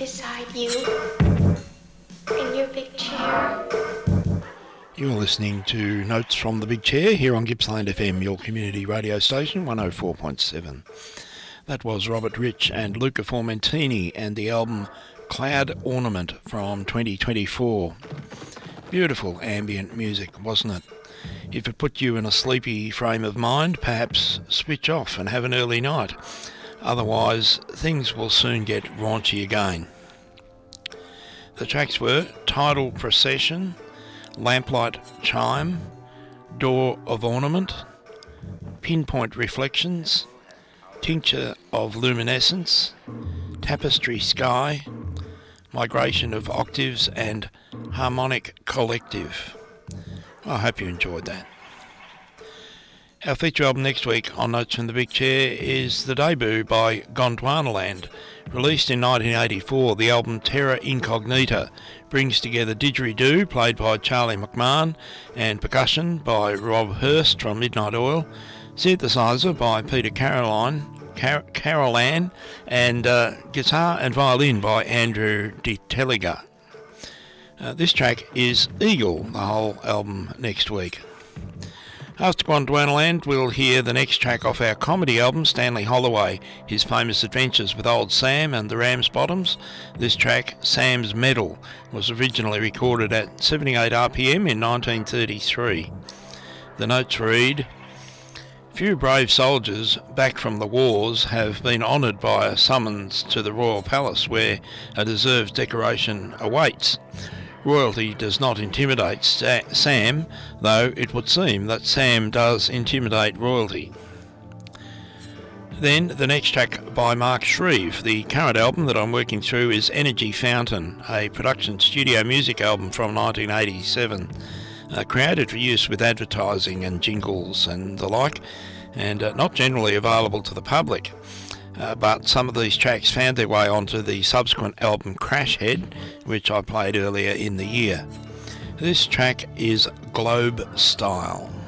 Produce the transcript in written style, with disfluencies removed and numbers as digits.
beside you in your big chair. You're listening to Notes from the Big Chair here on Gippsland FM, your community radio station, 104.7. That was Robert Rich and Luca Formentini and the album Cloud Ornament from 2024. Beautiful ambient music, wasn't it? If it put you in a sleepy frame of mind, perhaps switch off and have an early night. Otherwise, things will soon get raunchy again. The tracks were Tidal Procession, Lamplight Chime, Door of Ornament, Pinpoint Reflections, Tincture of Luminescence, Tapestry Sky, Migration of Octaves and Harmonic Collective. I hope you enjoyed that. Our feature album next week on Notes from the Big Chair is the debut by Gondwanaland. Released in 1984, the album Terra Incognita brings together didgeridoo, played by Charlie McMahon, and percussion by Rob Hurst from Midnight Oil, synthesizer by Peter Carolan, and guitar and violin by Andrew DeTelliger. This track is Eagle, the whole album next week. After Gondwanaland, we'll hear the next track off our comedy album, Stanley Holloway, his famous adventures with Old Sam and the Ramsbottoms. This track, Sam's Medal, was originally recorded at 78 RPM in 1933. The notes read, "Few brave soldiers back from the wars have been honoured by a summons to the Royal Palace where a deserved decoration awaits. Royalty does not intimidate Sam, though it would seem that Sam does intimidate royalty." Then the next track by Mark Shreve. The current album that I'm working through is Energy Fountain, a production studio music album from 1987, created for use with advertising and jingles and the like, and not generally available to the public. But some of these tracks found their way onto the subsequent album Crashhead, which I played earlier in the year. This track is Globe Style.